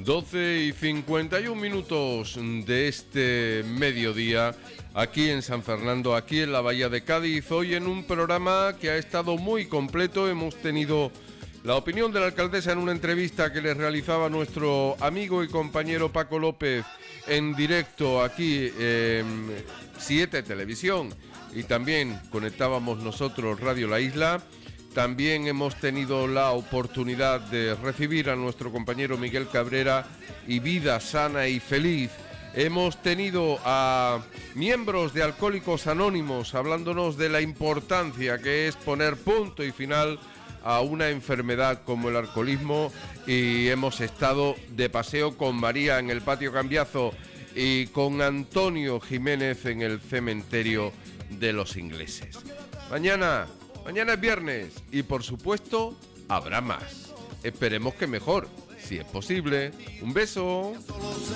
12:51 de este mediodía, aquí en San Fernando, aquí en la Bahía de Cádiz. Hoy en un programa que ha estado muy completo. Hemos tenido la opinión de la alcaldesa en una entrevista que le realizaba nuestro amigo y compañero Paco López en directo aquí en 7 Televisión, y también conectábamos nosotros Radio La Isla. También hemos tenido la oportunidad de recibir a nuestro compañero Miguel Cabrera y Vida Sana y Feliz. Hemos tenido a miembros de Alcohólicos Anónimos hablándonos de la importancia que es poner punto y final a una enfermedad como el alcoholismo, y hemos estado de paseo con María en el Patio Cambiazo y con Antonio Jiménez en el cementerio de los Ingleses. Mañana es viernes y por supuesto habrá más. Esperemos que mejor, si es posible. Un beso.